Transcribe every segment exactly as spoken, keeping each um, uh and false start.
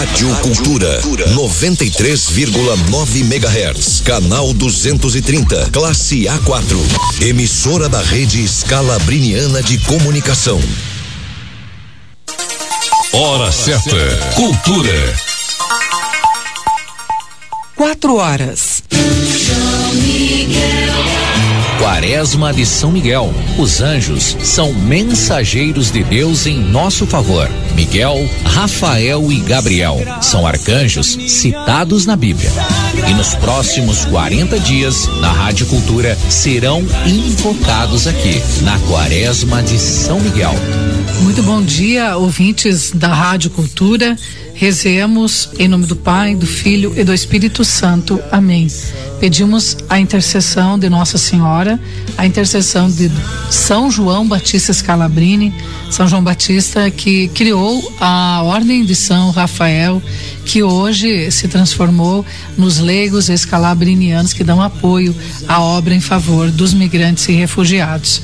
Rádio Cultura, noventa e três vírgula nove megahertz, canal duzentos e trinta, classe A quatro. Emissora da Rede Scalabriniana de Comunicação. Hora certa. Cultura. Quatro horas. Quaresma de São Miguel. Os anjos são mensageiros de Deus em nosso favor. Miguel, Rafael e Gabriel são arcanjos citados na Bíblia. E nos próximos quarenta dias, na Rádio Cultura, serão invocados aqui, na Quaresma de São Miguel. Muito bom dia, ouvintes da Rádio Cultura. Rezemos em nome do Pai, do Filho e do Espírito Santo. Amém. Pedimos a intercessão de Nossa Senhora, a intercessão de São João Batista Scalabrini, São João Batista que criou a Ordem de São Rafael, que hoje se transformou nos leigos escalabrinianos que dão apoio à obra em favor dos migrantes e refugiados.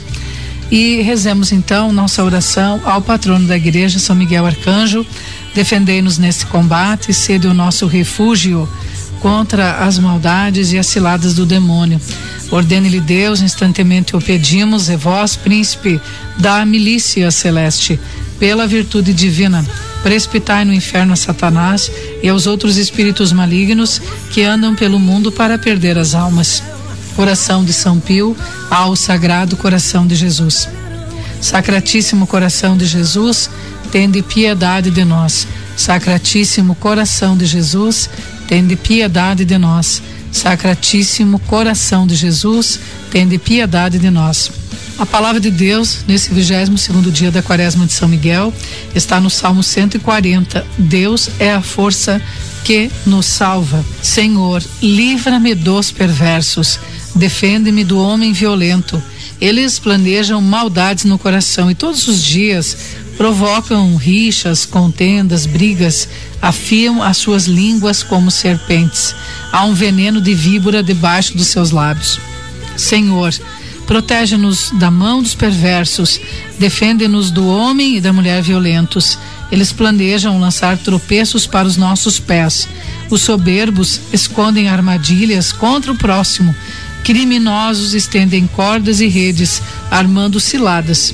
E rezemos então nossa oração ao patrono da igreja, São Miguel Arcanjo. Defendei-nos nesse combate, sede o nosso refúgio contra as maldades e as ciladas do demônio. Ordene-lhe Deus, instantemente o pedimos, e vós, príncipe da milícia celeste, pela virtude divina, precipitai no inferno a Satanás e aos outros espíritos malignos que andam pelo mundo para perder as almas. Coração de São Pio, ao Sagrado Coração de Jesus. Sacratíssimo Coração de Jesus, tende piedade de nós. Sacratíssimo Coração de Jesus, tende piedade de nós. Sacratíssimo Coração de Jesus, tende piedade de nós. A palavra de Deus, nesse vigésimo segundo dia da Quaresma de São Miguel, está no Salmo cento e quarenta. Deus é a força que nos salva. Senhor, livra-me dos perversos, defende-me do homem violento. Eles planejam maldades no coração e todos os dias provocam rixas, contendas, brigas, afiam as suas línguas como serpentes. Há um veneno de víbora debaixo dos seus lábios. Senhor, protege-nos da mão dos perversos, defende-nos do homem e da mulher violentos. Eles planejam lançar tropeços para os nossos pés. Os soberbos escondem armadilhas contra o próximo. Criminosos estendem cordas e redes, armando ciladas.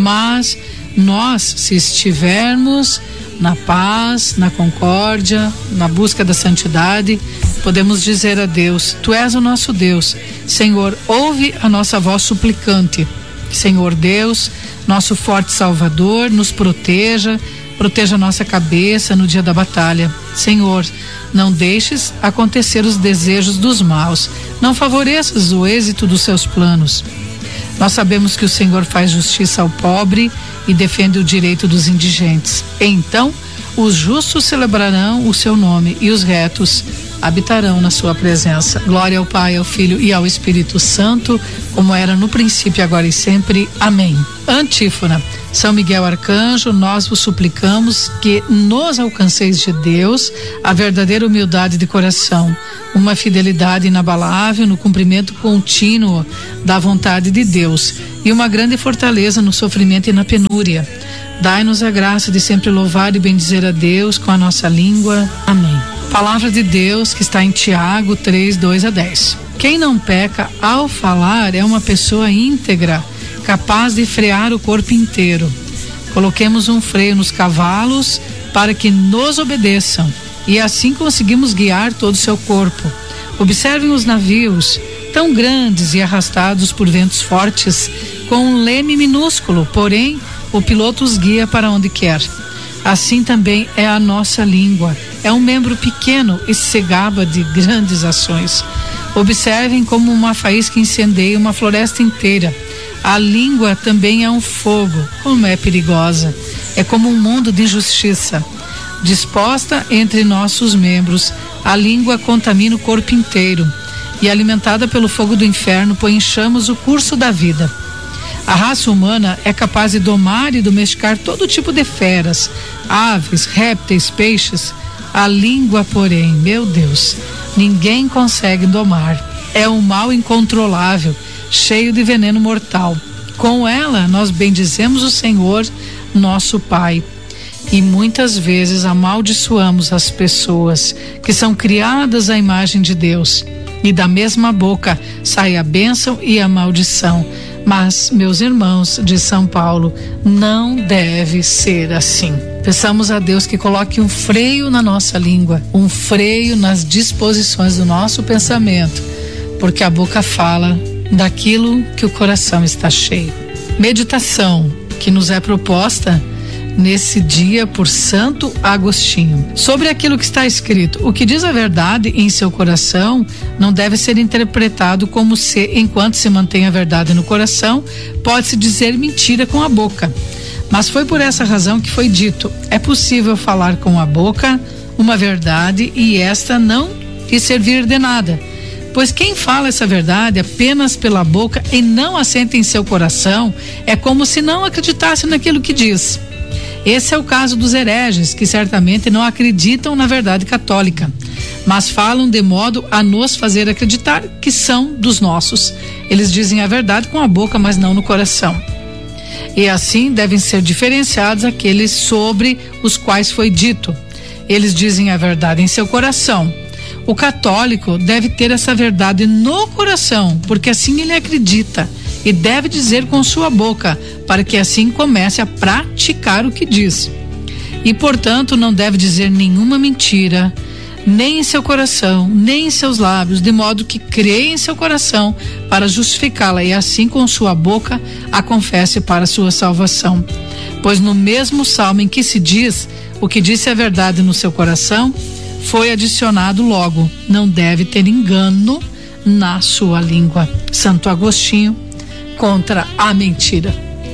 Mas nós, se estivermos na paz, na concórdia, na busca da santidade, podemos dizer a Deus: Tu és o nosso Deus. Senhor, ouve a nossa voz suplicante. Senhor Deus, nosso forte Salvador, nos proteja, proteja a nossa cabeça no dia da batalha. Senhor, não deixes acontecer os desejos dos maus, não favoreças o êxito dos seus planos. Nós sabemos que o Senhor faz justiça ao pobre e defende o direito dos indigentes. Então, os justos celebrarão o seu nome e os retos habitarão na sua presença. Glória ao Pai, ao Filho e ao Espírito Santo, como era no princípio, agora e sempre. Amém. Antífona. São Miguel Arcanjo, nós vos suplicamos que nos alcanceis de Deus a verdadeira humildade de coração, uma fidelidade inabalável no cumprimento contínuo da vontade de Deus e uma grande fortaleza no sofrimento e na penúria. Dai-nos a graça de sempre louvar e bendizer a Deus com a nossa língua. Amém. Palavra de Deus que está em Tiago três, dois a dez. Quem não peca ao falar é uma pessoa íntegra, capaz de frear o corpo inteiro. Coloquemos um freio nos cavalos para que nos obedeçam e assim conseguimos guiar todo o seu corpo. Observem os navios, tão grandes e arrastados por ventos fortes, com um leme minúsculo, porém o piloto os guia para onde quer. Assim também é a nossa língua. É um membro pequeno e se gaba de grandes ações. Observem como uma faísca incendeia uma floresta inteira. A língua também é um fogo, como é perigosa. É como um mundo de injustiça. Disposta entre nossos membros, a língua contamina o corpo inteiro e, alimentada pelo fogo do inferno, põe em chamas o curso da vida. A raça humana é capaz de domar e domesticar todo tipo de feras, aves, répteis, peixes. A língua, porém, meu Deus, ninguém consegue domar. É um mal incontrolável, cheio de veneno mortal. Com ela, nós bendizemos o Senhor, nosso Pai. E muitas vezes amaldiçoamos as pessoas que são criadas à imagem de Deus. E da mesma boca sai a bênção e a maldição. Mas, meus irmãos de São Paulo, não deve ser assim. Peçamos a Deus que coloque um freio na nossa língua, um freio nas disposições do nosso pensamento, porque a boca fala daquilo que o coração está cheio. Meditação que nos é proposta nesse dia por Santo Agostinho. Sobre aquilo que está escrito, o que diz a verdade em seu coração não deve ser interpretado como se, enquanto se mantém a verdade no coração, pode-se dizer mentira com a boca. Mas foi por essa razão que foi dito: é possível falar com a boca uma verdade e esta não lhe servir de nada. Pois quem fala essa verdade apenas pela boca e não assenta em seu coração, é como se não acreditasse naquilo que diz. Esse é o caso dos hereges, que certamente não acreditam na verdade católica, mas falam de modo a nos fazer acreditar que são dos nossos. Eles dizem a verdade com a boca, mas não no coração. E assim devem ser diferenciados aqueles sobre os quais foi dito: eles dizem a verdade em seu coração. O católico deve ter essa verdade no coração, porque assim ele acredita, e deve dizer com sua boca, para que assim comece a praticar o que diz. E, portanto, não deve dizer nenhuma mentira, nem em seu coração, nem em seus lábios, de modo que crê em seu coração para justificá-la, e assim com sua boca a confesse para sua salvação. Pois no mesmo salmo em que se diz: o que disse a verdade no seu coração, foi adicionado logo: não deve ter engano na sua língua. Santo Agostinho contra a mentira.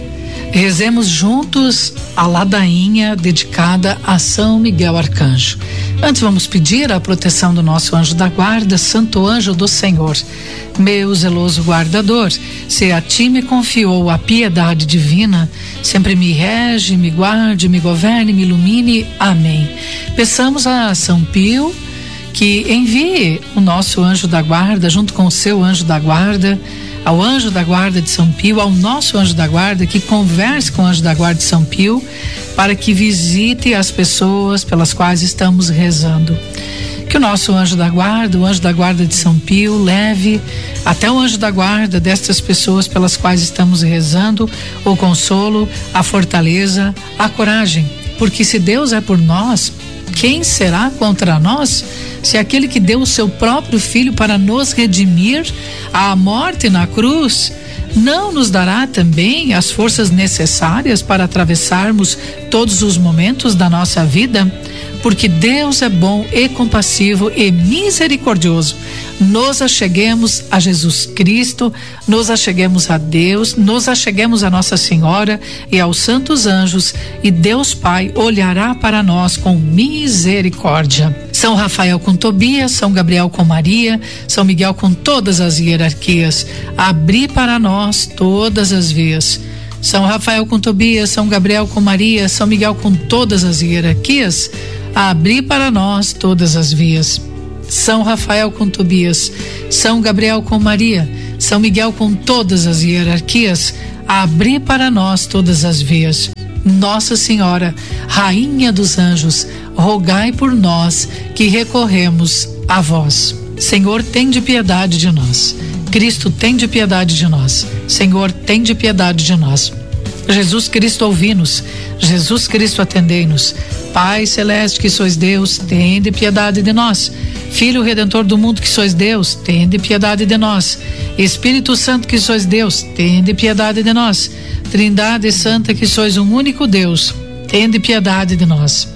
Rezemos juntos a ladainha dedicada a São Miguel Arcanjo. Antes vamos pedir a proteção do nosso anjo da guarda. Santo anjo do Senhor, meu zeloso guardador, se a ti me confiou a piedade divina, sempre me rege, me guarde, me governe, me ilumine. Amém. Peçamos a São Pio que envie o nosso anjo da guarda junto com o seu anjo da guarda, ao anjo da guarda de São Pio, ao nosso anjo da guarda, que converse com o anjo da guarda de São Pio, para que visite as pessoas pelas quais estamos rezando. Que o nosso anjo da guarda, o anjo da guarda de São Pio, leve até o anjo da guarda destas pessoas pelas quais estamos rezando o consolo, a fortaleza, a coragem. Porque se Deus é por nós, quem será contra nós? Se aquele que deu o seu próprio filho para nos redimir à morte na cruz não nos dará também as forças necessárias para atravessarmos todos os momentos da nossa vida? Porque Deus é bom e compassivo e misericordioso. Nos acheguemos a Jesus Cristo, nos acheguemos a Deus, nos acheguemos a Nossa Senhora e aos santos anjos, e Deus Pai olhará para nós com misericórdia. São Rafael com Tobias, São Gabriel com Maria, São Miguel com todas as hierarquias, abri para nós todas as vias. São Rafael com Tobias, São Gabriel com Maria, São Miguel com todas as hierarquias, abri para nós todas as vias. São Rafael com Tobias, São Gabriel com Maria, São Miguel com todas as hierarquias, abri para nós todas as vias. Nossa Senhora, Rainha dos Anjos, rogai por nós que recorremos a vós. Senhor, tende piedade de nós. Cristo, tende piedade de nós. Senhor, tende piedade de nós. Jesus Cristo, ouvi-nos. Jesus Cristo, atendei-nos. Pai celeste, que sois Deus, tende piedade de nós. Filho Redentor do mundo, que sois Deus, tende piedade de nós. Espírito Santo, que sois Deus, tende piedade de nós. Trindade Santa, que sois um único Deus, tende piedade de nós.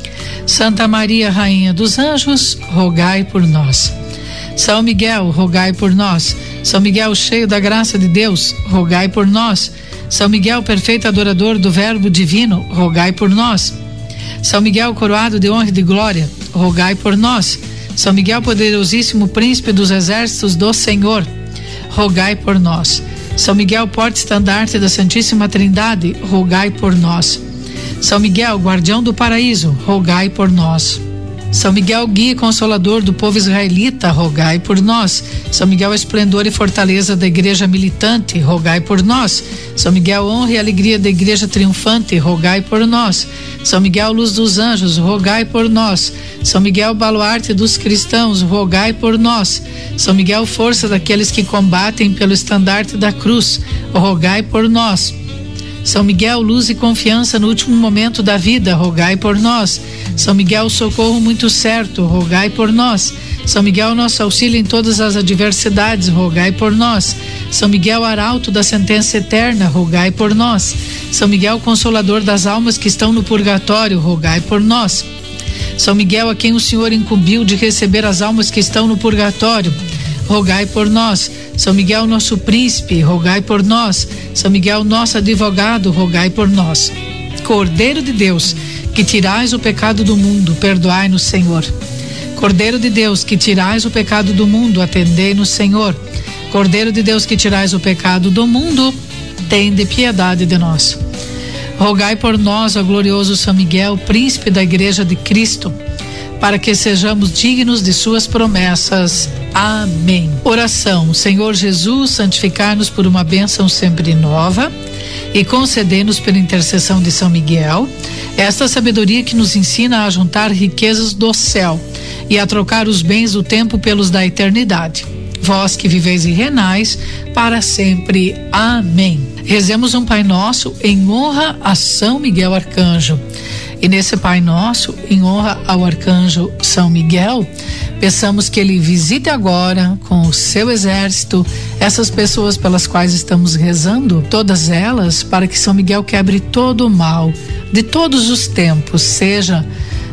Santa Maria, Rainha dos Anjos, rogai por nós. São Miguel, rogai por nós. São Miguel, cheio da graça de Deus, rogai por nós. São Miguel, perfeito adorador do Verbo divino, rogai por nós. São Miguel, coroado de honra e de glória, rogai por nós. São Miguel, poderosíssimo príncipe dos exércitos do Senhor, rogai por nós. São Miguel, porta-estandarte da Santíssima Trindade, rogai por nós. São Miguel, guardião do paraíso, rogai por nós. São Miguel, guia e consolador do povo israelita, rogai por nós. São Miguel, esplendor e fortaleza da igreja militante, rogai por nós. São Miguel, honra e alegria da igreja triunfante, rogai por nós. São Miguel, luz dos anjos, rogai por nós. São Miguel, baluarte dos cristãos, rogai por nós. São Miguel, força daqueles que combatem pelo estandarte da cruz, rogai por nós. São Miguel, luz e confiança no último momento da vida, rogai por nós. São Miguel, socorro muito certo, rogai por nós. São Miguel, nosso auxílio em todas as adversidades, rogai por nós. São Miguel, arauto da sentença eterna, rogai por nós. São Miguel, consolador das almas que estão no purgatório, rogai por nós. São Miguel, a quem o Senhor incumbiu de receber as almas que estão no purgatório, rogai por nós. São Miguel, nosso príncipe, rogai por nós. São Miguel, nosso advogado, rogai por nós. Cordeiro de Deus, que tirais o pecado do mundo, perdoai-nos, Senhor. Cordeiro de Deus, que tirais o pecado do mundo, atendei-nos, Senhor. Cordeiro de Deus, que tirais o pecado do mundo, tende piedade de nós. Rogai por nós, ó glorioso São Miguel, príncipe da Igreja de Cristo, para que sejamos dignos de suas promessas. Amém. Oração. Senhor Jesus, santificai-nos por uma bênção sempre nova e concedei-nos pela intercessão de São Miguel esta sabedoria que nos ensina a juntar riquezas do céu e a trocar os bens do tempo pelos da eternidade. Vós que viveis e reinais para sempre. Amém. Rezemos um Pai Nosso em honra a São Miguel Arcanjo. E nesse Pai Nosso, em honra ao Arcanjo São Miguel, peçamos que ele visite agora com o seu exército essas pessoas pelas quais estamos rezando, todas elas, para que São Miguel quebre todo o mal de todos os tempos, seja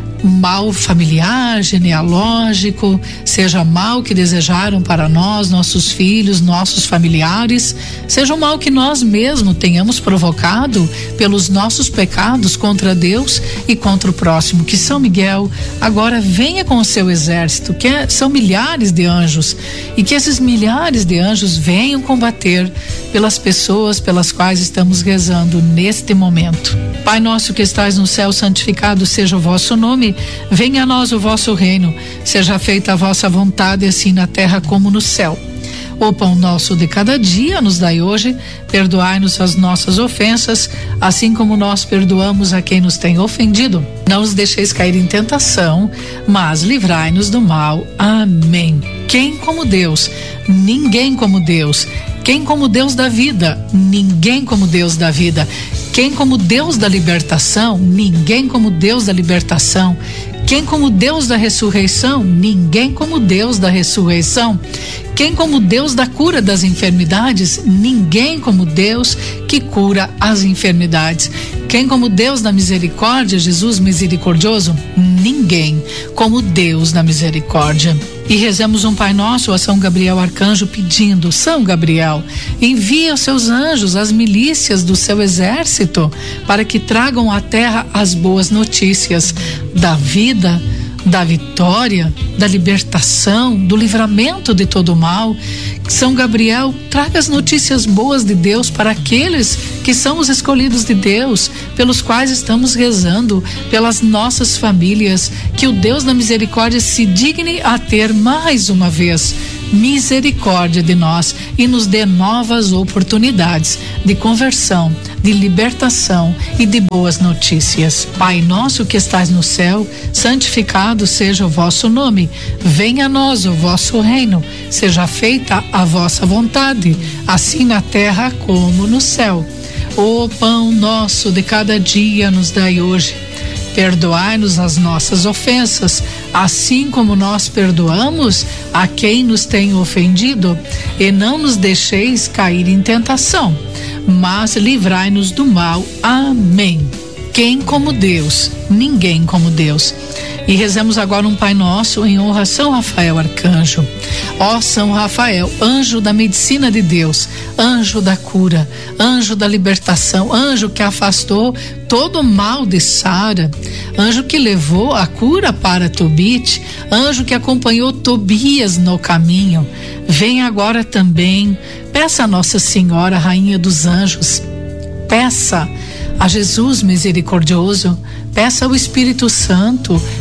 mal familiar, genealógico, seja mal que desejaram para nós, nossos filhos, nossos familiares, seja o mal que nós mesmos tenhamos provocado pelos nossos pecados contra Deus e contra o próximo. Que São Miguel agora venha com o seu exército, que é, são milhares de anjos, e que esses milhares de anjos venham combater pelas pessoas pelas quais estamos rezando neste momento. Pai nosso que estais no céu, santificado seja o vosso nome. Venha a nós o vosso reino, seja feita a vossa vontade, assim na terra como no céu. O pão nosso de cada dia nos dai hoje, perdoai-nos as nossas ofensas, assim como nós perdoamos a quem nos tem ofendido. Não nos deixeis cair em tentação, mas livrai-nos do mal. Amém. Quem como Deus? Ninguém como Deus. Quem como Deus da vida? Ninguém como Deus da vida. Quem como Deus da libertação? Ninguém como Deus da libertação. Quem como Deus da ressurreição? Ninguém como Deus da ressurreição. Quem como Deus da cura das enfermidades? Ninguém como Deus que cura as enfermidades. Quem como Deus da misericórdia? Jesus misericordioso? Ninguém como Deus da misericórdia. E rezemos um Pai Nosso a São Gabriel Arcanjo, pedindo: São Gabriel, envia os seus anjos, as milícias do seu exército, para que tragam à terra as boas notícias da vida, da vitória, da libertação, do livramento de todo o mal. São Gabriel, traga as notícias boas de Deus para aqueles que são os escolhidos de Deus, pelos quais estamos rezando, pelas nossas famílias. Que o Deus da misericórdia se digne a ter mais uma vez misericórdia de nós e nos dê novas oportunidades de conversão, de libertação e de boas notícias. Pai nosso que estás no céu, santificado seja o vosso nome. Venha a nós o vosso reino. Seja feita a vossa vontade, assim na terra como no céu. O pão nosso de cada dia nos dai hoje. Perdoai-nos as nossas ofensas, assim como nós perdoamos a quem nos tem ofendido, e não nos deixeis cair em tentação, mas livrai-nos do mal. Amém. Quem como Deus? Ninguém como Deus. E rezemos agora um Pai Nosso em honra a São Rafael Arcanjo. Ó São Rafael, anjo da medicina de Deus, anjo da cura, anjo da libertação, anjo que afastou todo o mal de Sara, anjo que levou a cura para Tobit, anjo que acompanhou Tobias no caminho, vem agora também, peça a Nossa Senhora, Rainha dos Anjos, peça a Jesus misericordioso, peça ao Espírito Santo,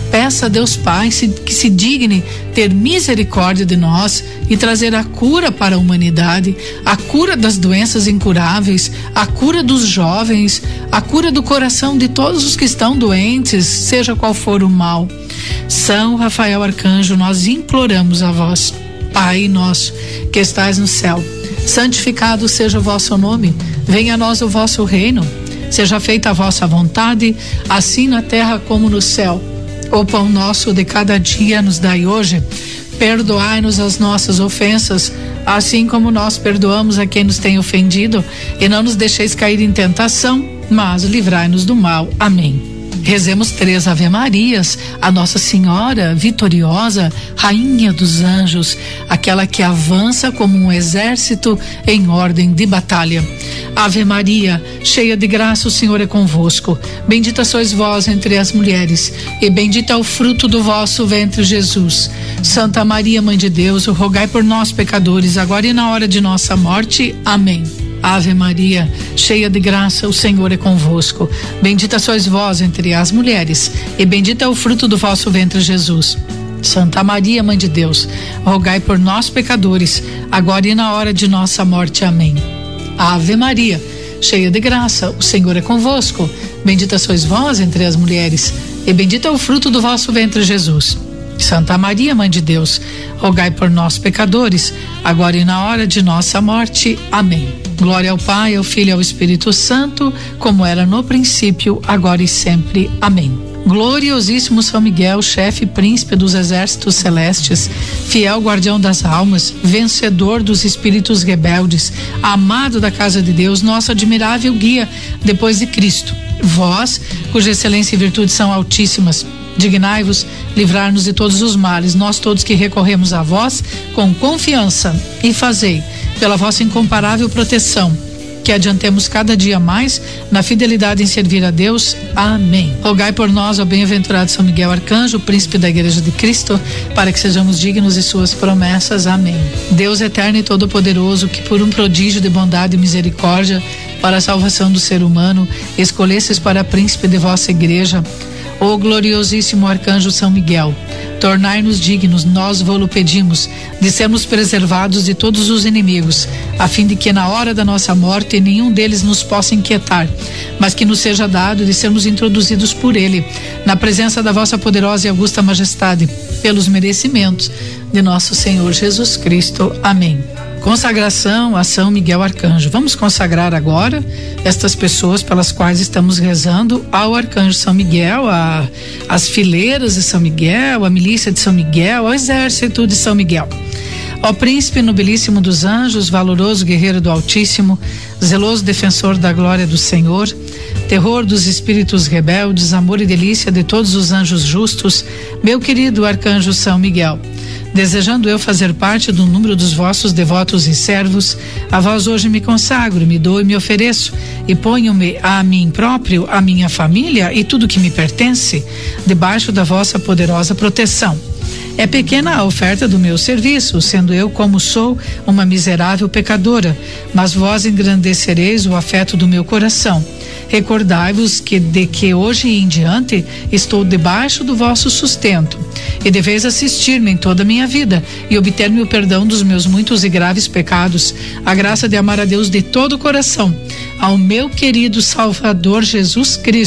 Peça a Deus Pai se, que se digne ter misericórdia de nós e trazer a cura para a humanidade, a cura das doenças incuráveis, a cura dos jovens, a cura do coração de todos os que estão doentes, seja qual for o mal. São Rafael Arcanjo, nós imploramos a vós, Pai nosso que estais no céu, santificado seja o vosso nome, venha a nós o vosso reino, seja feita a vossa vontade, assim na terra como no céu. O pão nosso de cada dia nos dai hoje, perdoai-nos as nossas ofensas, assim como nós perdoamos a quem nos tem ofendido, e não nos deixeis cair em tentação, mas livrai-nos do mal. Amém. Rezemos três Ave Marias a Nossa Senhora vitoriosa, Rainha dos Anjos, aquela que avança como um exército em ordem de batalha. Ave Maria, cheia de graça, o Senhor é convosco. Bendita sois vós entre as mulheres, e bendito é o fruto do vosso ventre, Jesus. Santa Maria, Mãe de Deus, rogai por nós, pecadores, agora e na hora de nossa morte. Amém. Ave Maria, cheia de graça, o Senhor é convosco. Bendita sois vós entre as mulheres, e bendito é o fruto do vosso ventre, Jesus. Santa Maria, Mãe de Deus, rogai por nós, pecadores, agora e na hora de nossa morte. Amém. Ave Maria, cheia de graça, o Senhor é convosco. Bendita sois vós entre as mulheres, e bendito é o fruto do vosso ventre, Jesus. Santa Maria, Mãe de Deus, rogai por nós, pecadores, agora e na hora de nossa morte. Amém. Glória ao Pai, ao Filho e ao Espírito Santo, como era no princípio, agora e sempre. Amém. Gloriosíssimo São Miguel, chefe e príncipe dos exércitos celestes, fiel guardião das almas, vencedor dos espíritos rebeldes, amado da casa de Deus, nosso admirável guia depois de Cristo. Vós, cuja excelência e virtude são altíssimas, dignai-vos livrar-nos de todos os males, nós todos que recorremos a vós com confiança, e fazei, pela vossa incomparável proteção, que adiantemos cada dia mais na fidelidade em servir a Deus. Amém. Rogai por nós, ó bem-aventurado São Miguel Arcanjo, príncipe da Igreja de Cristo, para que sejamos dignos de suas promessas. Amém. Deus eterno e todo-poderoso, que por um prodígio de bondade e misericórdia para a salvação do ser humano escolhesses para príncipe de vossa Igreja ó gloriosíssimo Arcanjo São Miguel, tornai-nos dignos, nós vô-lo pedimos, de sermos preservados de todos os inimigos, a fim de que na hora da nossa morte nenhum deles nos possa inquietar, mas que nos seja dado de sermos introduzidos por ele, na presença da vossa poderosa e augusta majestade, pelos merecimentos de nosso Senhor Jesus Cristo. Amém. Consagração a São Miguel Arcanjo. Vamos consagrar agora estas pessoas pelas quais estamos rezando ao Arcanjo São Miguel, a, as fileiras de São Miguel, a milícia de São Miguel, ao exército de São Miguel. Ó príncipe nobilíssimo dos anjos, valoroso guerreiro do Altíssimo, zeloso defensor da glória do Senhor, terror dos espíritos rebeldes, amor e delícia de todos os anjos justos, meu querido Arcanjo São Miguel, desejando eu fazer parte do número dos vossos devotos e servos, a vós hoje me consagro, me dou e me ofereço, e ponho-me a mim próprio, a minha família e tudo que me pertence, debaixo da vossa poderosa proteção. É pequena a oferta do meu serviço, sendo eu como sou uma miserável pecadora, mas vós engrandecereis o afeto do meu coração. Recordai-vos que de que hoje em diante estou debaixo do vosso sustento, e deveis assistir-me em toda a minha vida e obter-me o perdão dos meus muitos e graves pecados, a graça de amar a Deus de todo o coração, ao meu querido Salvador Jesus Cristo,